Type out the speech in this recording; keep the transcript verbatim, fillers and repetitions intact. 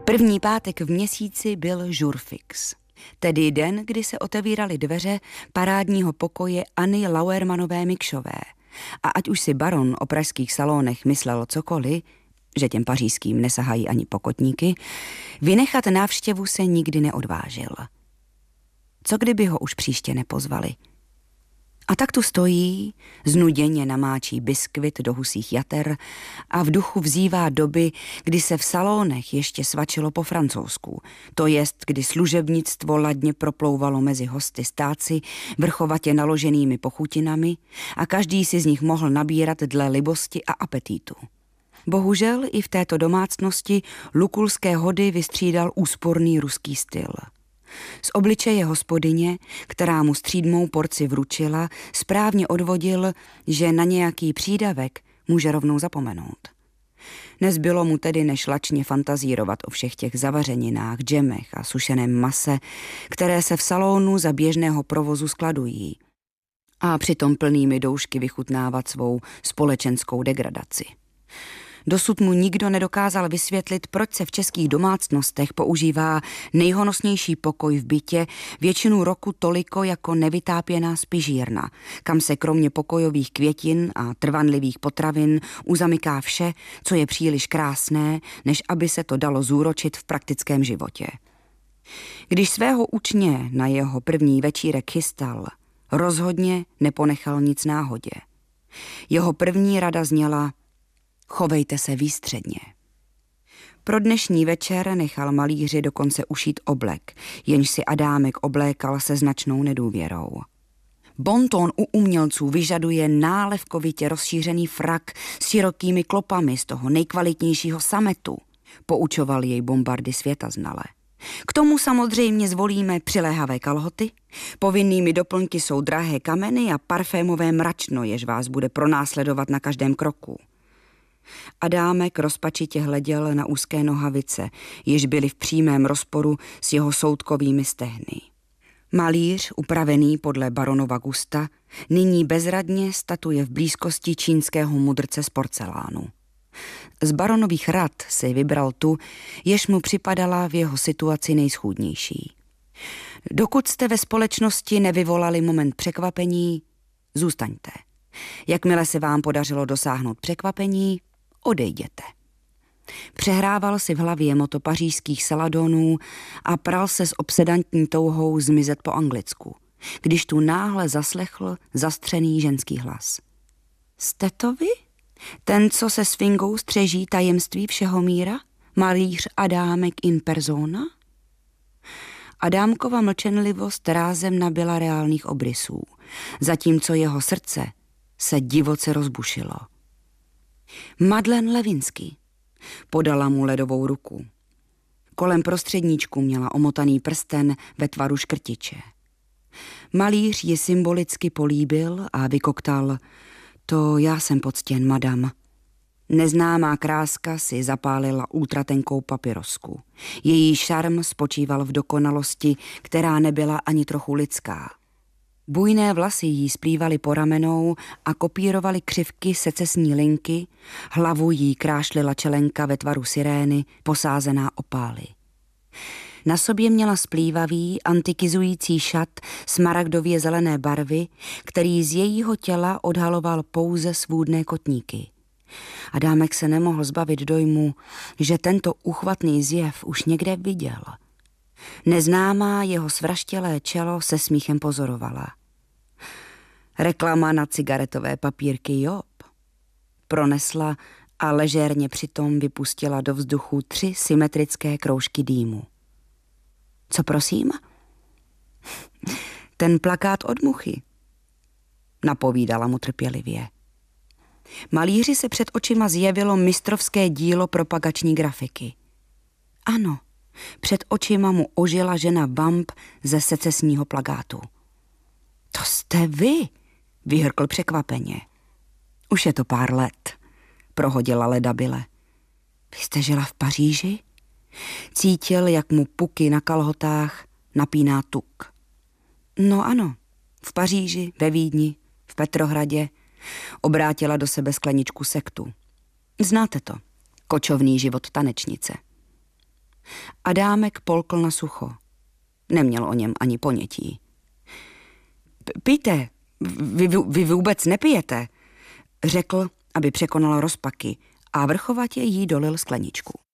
První pátek v měsíci byl žurfix, tedy den, kdy se otevíraly dveře parádního pokoje Anny Lauermanové-Mikšové. A ať už si baron o pražských salonech myslel cokoliv, že těm pařížským nesahají ani pokotníky, vynechat návštěvu se nikdy neodvážil. Co kdyby ho už příště nepozvali? A tak tu stojí, znuděně namáčí biskvit do husích jater a v duchu vzývá doby, kdy se v salónech ještě svačilo po francouzsku, to jest, kdy služebnictvo ladně proplouvalo mezi hosty stáci vrchovatě naloženými pochutinami a každý si z nich mohl nabírat dle libosti a apetitu. Bohužel i v této domácnosti lukulské hody vystřídal úsporný ruský styl. Z obličeje hospodyně, která mu střídmou porci vručila, správně odvodil, že na nějaký přídavek může rovnou zapomenout. Nezbylo mu tedy než lačně fantazírovat o všech těch zavařeninách, džemech a sušeném mase, které se v salonu za běžného provozu skladují, a přitom plnými doušky vychutnávat svou společenskou degradaci. Dosud mu nikdo nedokázal vysvětlit, proč se v českých domácnostech používá nejhonosnější pokoj v bytě většinu roku toliko jako nevytápěná spižírna, kam se kromě pokojových květin a trvanlivých potravin uzamyká vše, co je příliš krásné, než aby se to dalo zúročit v praktickém životě. Když svého učně na jeho první večírek chystal, rozhodně neponechal nic náhodě. Jeho první rada zněla: chovejte se výstředně. Pro dnešní večer nechal malíři dokonce ušít oblek, jenž si Adámek oblékal se značnou nedůvěrou. Bonton u umělců vyžaduje nálevkovitě rozšířený frak s širokými klopami z toho nejkvalitnějšího sametu, poučoval jej Bombardy světaznale. K tomu samozřejmě zvolíme přiléhavé kalhoty, povinnými doplňky jsou drahé kameny a parfémové mračno, jež vás bude pronásledovat na každém kroku. Adámek rozpačitě hleděl na úzké nohavice, jež byly v přímém rozporu s jeho soudkovými stehny. Malíř, upravený podle baronova gusta, nyní bezradně statuje v blízkosti čínského mudrce z porcelánu. Z baronových rad si vybral tu, jež mu připadala v jeho situaci nejschůdnější. Dokud jste ve společnosti nevyvolali moment překvapení, zůstaňte. Jakmile se vám podařilo dosáhnout překvapení, odejděte. Přehrával si v hlavě moto pařížských saladonů a pral se s obsedantní touhou zmizet po anglicku, když tu náhle zaslechl zastřený ženský hlas. Jste to vy? Ten, co se sfingou střeží tajemství všeho míra? Malíř Adámek in persona? Adámkova mlčenlivost rázem nabyla reálných obrysů, zatímco jeho srdce se divoce rozbušilo. Madeleine Levinsky podala mu ledovou ruku. Kolem prostředníčku měla omotaný prsten ve tvaru škrtiče. Malíř ji symbolicky políbil a vykoktal: to já jsem poctěn, madam. Neznámá kráska si zapálila ultratenkou papirosku. Její šarm spočíval v dokonalosti, která nebyla ani trochu lidská. Bujné vlasy jí splývaly po ramenou a kopírovaly křivky secesní linky, hlavu jí krášlila čelenka ve tvaru sirény, posázená opály. Na sobě měla splývavý, antikizující šat smaragdově zelené barvy, který z jejího těla odhaloval pouze svůdné kotníky. Adámek se nemohl zbavit dojmu, že tento uchvatný zjev už někde viděl. Neznámá jeho svraštělé čelo se smíchem pozorovala. Reklama na cigaretové papírky Job. Pronesla a ležérně přitom vypustila do vzduchu tři symetrické kroužky dýmu. Co prosím? Ten plakát od muchy, napovídala mu trpělivě. Malíři se před očima zjevilo mistrovské dílo propagační grafiky. Ano, před očima mu ožila žena vamp ze secesního plakátu. To jste vy, vyhrkl překvapeně. Už je to pár let, prohodila ledabyle. Vy jste žila v Paříži? Cítil, jak mu puky na kalhotách napíná tuk. No ano, v Paříži, ve Vídni, v Petrohradě. Obrátila do sebe skleničku sektu. Znáte to, kočovný život tanečnice. Adámek polkl na sucho. Neměl o něm ani ponětí. Pijte, vy, vy, vy vůbec nepijete, řekl, aby překonal rozpaky a vrchovatě jí dolil skleničku.